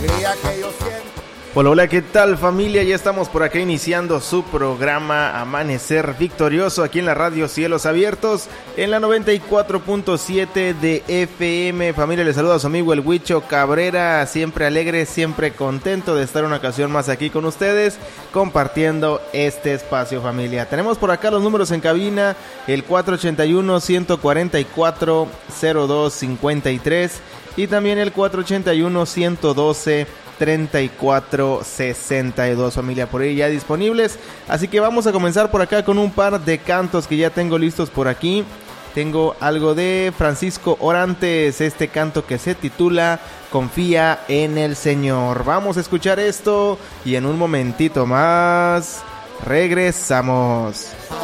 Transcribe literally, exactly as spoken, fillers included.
alegría que yo siento. Hola, hola, ¿qué tal familia? Ya estamos por acá iniciando su programa Amanecer Victorioso aquí en la radio Cielos Abiertos en la noventa y cuatro punto siete de F M. Familia, les saluda a su amigo el Huicho Cabrera, siempre alegre, siempre contento de estar una ocasión más aquí con ustedes compartiendo este espacio, familia. Tenemos por acá los números en cabina, el cuatro ochenta y uno, ciento cuarenta y cuatro, cero dos cincuenta y tres y también el cuatro ochenta y uno, ciento doce, treinta y cuatro sesenta y dos, familia, por ahí ya disponibles. Así que vamos a comenzar por acá con un par de cantos que ya tengo listos por aquí. Tengo algo de Francisco Orantes, este canto que se titula Confía en el Señor. Vamos a escuchar esto y en un momentito más regresamos.